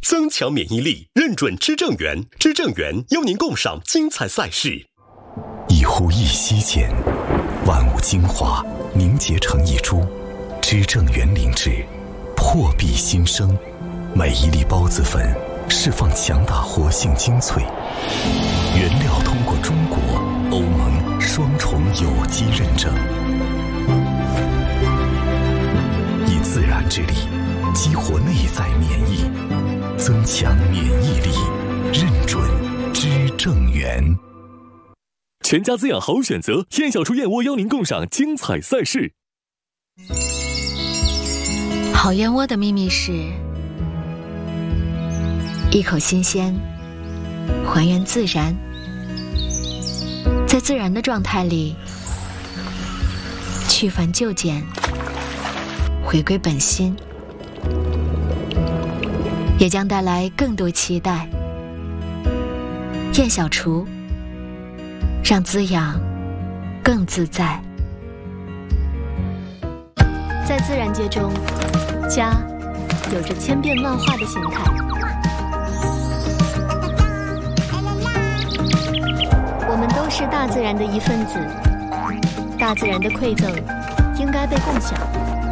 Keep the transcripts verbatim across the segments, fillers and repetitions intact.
增强免疫力，认准知正源，知正源邀您共赏精彩赛事。 一呼一吸间，万物精华凝结成一株，知正源灵芝，破壁新生。每一粒孢子粉释放强大活性精粹，原料通过中国、欧盟双重有机认证，以自然之力激活内在免疫，增强免疫力，认准知正源。 全家滋养好选择，燕小厨燕窝邀您共赏精彩赛事。 好燕窝的秘密是一口新鲜，还原自然，在自然的状态里去繁就简，回归本心，也将带来更多期待。燕小厨，让滋养更自在。 在自然界中，家有着千变万化的形态。我们都是大自然的一份子，大自然的馈赠应该被共享。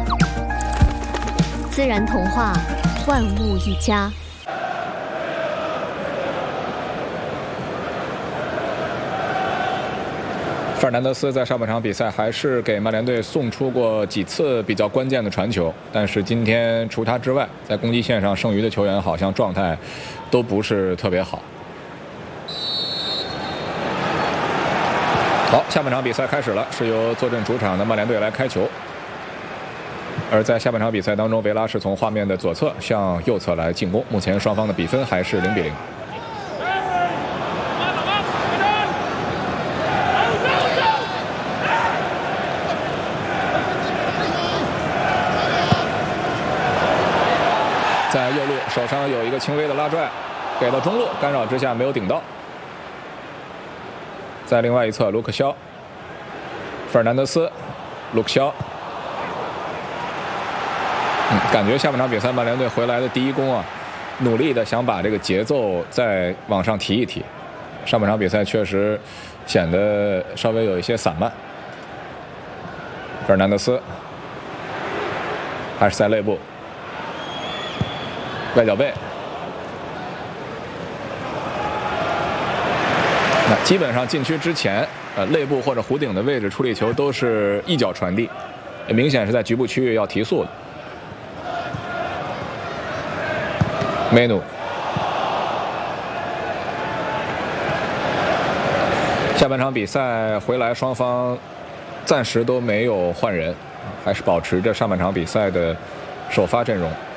自然童话，万物一家。 费尔南德斯在上半场比赛还是给曼联队送出过几次比较关键的传球，但是今天除他之外，在攻击线上剩余的球员好像状态都不是特别好。好，下半场比赛开始了，是由坐镇主场的曼联队来开球。而在下半场比赛当中，维拉是从画面的左侧向右侧来进攻，目前双方的比分还是零比零。在右路手上有一个轻微的拉拽，给到中路，干扰之下没有顶到。在另外一侧，卢克肖、费尔南德斯、卢克肖。嗯，感觉下半场比赛曼联队回来的第一攻啊，努力的想把这个节奏再往上提一提。上半场比赛确实显得稍微有一些散漫。费尔南德斯还是在内部。外脚背，那基本上禁区之前，呃，内部或者弧顶的位置处理球都是一脚传递，也明显是在局部区域要提速的。梅努，下半场比赛回来，双方暂时都没有换人，还是保持着上半场比赛的首发阵容。